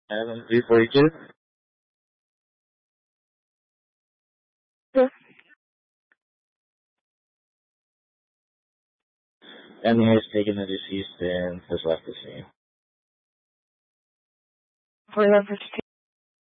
And 342? Yes. And he has taken the deceased and has left the scene. For number 2.